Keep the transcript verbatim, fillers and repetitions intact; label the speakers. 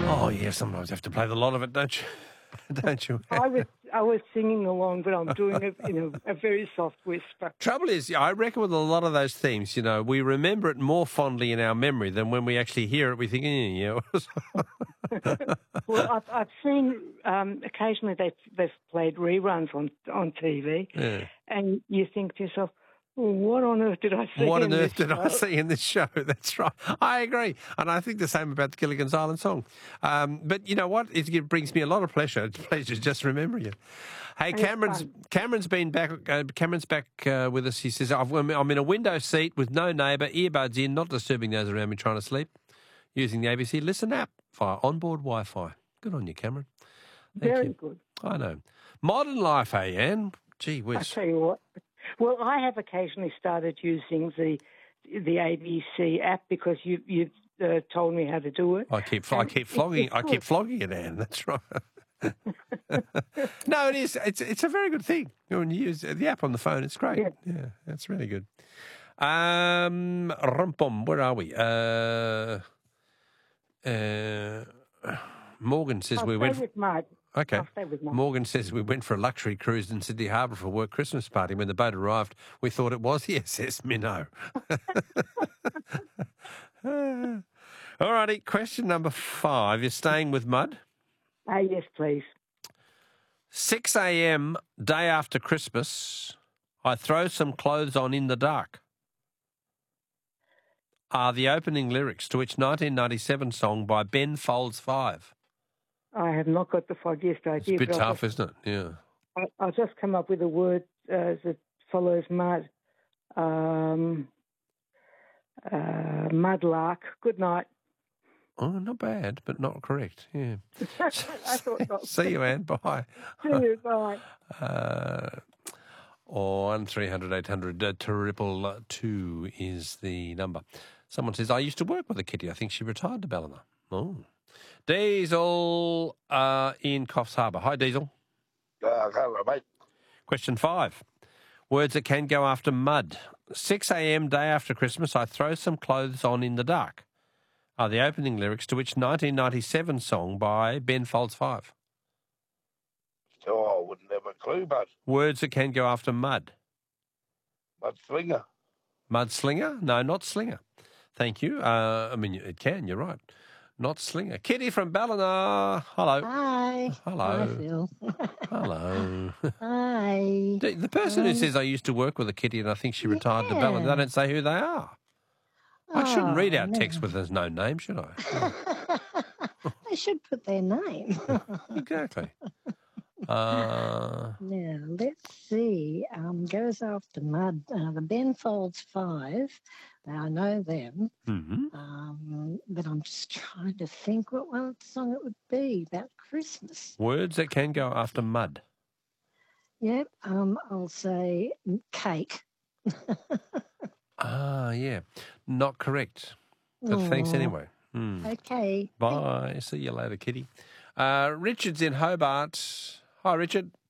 Speaker 1: Oh, yeah, sometimes you have to play the lot of it, don't you? Don't you?
Speaker 2: I was I was singing along, but I'm doing it in a, a very soft whisper.
Speaker 1: Trouble is, I reckon with a lot of those themes, you know, we remember it more fondly in our memory than when we actually hear it, we think, eh, you know.
Speaker 2: Well, I've, I've seen um, occasionally they've, they've played reruns on, on T V,
Speaker 1: Yeah.
Speaker 2: and you think to yourself, well, what on earth did I see
Speaker 1: What
Speaker 2: in
Speaker 1: on earth
Speaker 2: this
Speaker 1: did I
Speaker 2: show?
Speaker 1: see in this show? That's right. I agree. And I think the same about the Gilligan's Island song. Um, but you know what? It, it brings me a lot of pleasure. It's a pleasure just remembering it. Hey,
Speaker 2: And it's
Speaker 1: Cameron's
Speaker 2: fun.
Speaker 1: Cameron's been back. Uh, Cameron's back uh, with us. He says, I've, I'm in a window seat with no neighbour, earbuds in, not disturbing those around me trying to sleep, using the A B C Listen app via onboard Wi-Fi. Good on you, Cameron. Thank
Speaker 2: Very
Speaker 1: you.
Speaker 2: good.
Speaker 1: I know. Modern life, hey, Anne? Gee
Speaker 2: I
Speaker 1: whiz.
Speaker 2: tell you what. Well, I have occasionally started using the the A B C app because you you've uh, told me how to do it.
Speaker 1: I keep I
Speaker 2: And
Speaker 1: keep
Speaker 2: it-
Speaker 1: flogging
Speaker 2: it's
Speaker 1: I keep
Speaker 2: good.
Speaker 1: flogging it, Anne. That's right. No, it is. It's it's a very good thing. When you use the app on the phone, it's great.
Speaker 2: Yeah.
Speaker 1: Yeah, that's really good. Um, rumpum, where are we? Uh, uh, Morgan says
Speaker 2: I'll
Speaker 1: we
Speaker 2: stay
Speaker 1: went.
Speaker 2: with Mud.
Speaker 1: Okay.
Speaker 2: I'll stay with Mud.
Speaker 1: Morgan says we went for a luxury cruise in Sydney Harbour for a work Christmas party. When the boat arrived, we thought it was the S S Minnow. All righty, question number five. You're staying with Mud?
Speaker 2: Ah, yes, please.
Speaker 1: six a.m. day after Christmas, I throw some clothes on in the dark are the opening lyrics to which nineteen ninety-seven song by Ben Folds Five.
Speaker 2: I have not got the foggiest idea.
Speaker 1: It's a bit
Speaker 2: but I'll
Speaker 1: tough, isn't it? Yeah.
Speaker 2: just, I'll just come up with a word uh, that follows mud. Um, uh, mudlark. Good night.
Speaker 1: Oh, not bad, but not correct. Yeah.
Speaker 2: I thought not.
Speaker 1: See you, Anne. Bye.
Speaker 2: See you. Bye.
Speaker 1: Uh, or one three hundred eight hundred uh, triple two is the number. Someone says, I used to work with a kitty. I think she retired to Ballina. Oh. Diesel uh, in Coffs Harbour. Hi, Diesel.
Speaker 3: Uh, hello, mate.
Speaker 1: Question five. Words that can go after mud. six a.m. day after Christmas, I throw some clothes on in the dark are the opening lyrics to which nineteen ninety-seven song by Ben Folds Five.
Speaker 3: Oh, I wouldn't have a clue, but
Speaker 1: Words that can go after mud.
Speaker 3: Mudslinger.
Speaker 1: Mudslinger? No, not slinger. Thank you. Uh, I mean, it can, you're right. Not slinger. Kitty from Ballina. Hello.
Speaker 4: Hi.
Speaker 1: Hello.
Speaker 4: Hi, Phil.
Speaker 1: Hello.
Speaker 4: Hi.
Speaker 1: The the person who says I used to work with a kitty and I think she retired to Ballina, they don't say who they are. I shouldn't read out
Speaker 4: no.
Speaker 1: text with there's no name, should I?
Speaker 4: They should put their name.
Speaker 1: Exactly. Uh,
Speaker 4: Now, let's see. Um, goes after mud. Uh, the Ben Folds Five. Now, I know them.
Speaker 1: mhm.
Speaker 4: Um, but I'm just trying to think what one song it would be about Christmas.
Speaker 1: Words that can go after mud.
Speaker 4: Yep. Um, I'll say cake.
Speaker 1: Ah, yeah. Not correct. But thanks
Speaker 4: Aw.
Speaker 1: anyway. Hmm.
Speaker 4: Okay.
Speaker 1: Bye. See you later, Kitty. Uh, Richard's in Hobart. Hi, Richard.